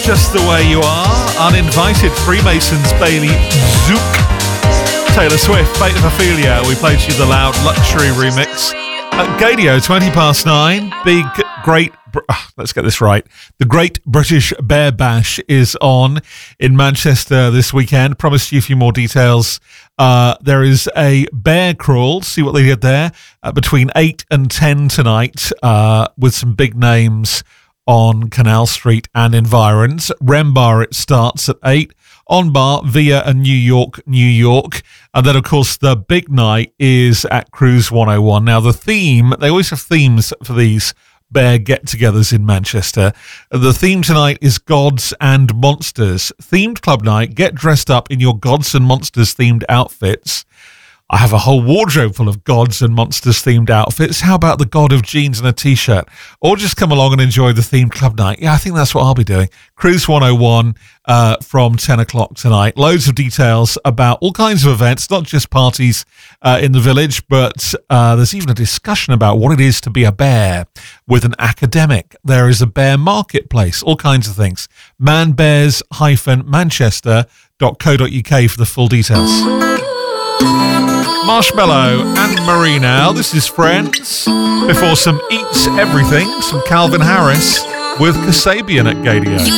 Just the Way You Are, Uninvited, Freemasons, Bailey, Zook, Taylor Swift, Fate of Ophelia. We played you the Loud Luxury remix. At Gadio, 20 past 9, let's get this right. The Great British Bear Bash is on in Manchester this weekend. Promised you a few more details. There is a bear crawl, see what they did there, between 8 and 10 tonight, with some big names on Canal Street and environs. Rembar, it starts at 8. On Bar, Via and New York. And then, of course, the big night is at Cruise 101. Now, the theme, they always have themes for these bear get-togethers in Manchester. The theme tonight is Gods and Monsters. Themed club night, get dressed up in your Gods and Monsters themed outfits. I have a whole wardrobe full of Gods and Monsters themed outfits. How about the God of jeans and a t-shirt? Or just come along and enjoy the themed club night. Yeah, I think that's what I'll be doing. Cruise 101 from 10 o'clock tonight. Loads of details about all kinds of events, not just parties in the village, but there's even a discussion about what it is to be a bear with an academic. There is a bear marketplace, all kinds of things. manbears-manchester.co.uk for the full details. Marshmello and Marie now. This is Friends. Before some Eats Everything, some Calvin Harris with Kasabian at Gadio.